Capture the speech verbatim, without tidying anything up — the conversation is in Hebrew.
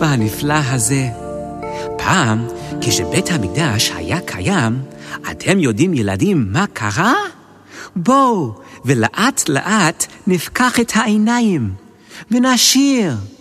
הנפלא הזה. פעם, כשבית המקדש היה קיים, אתם יודעים ילדים מה קרה? בואו, ולאט לאט נפקח את העיניים, ונשיר.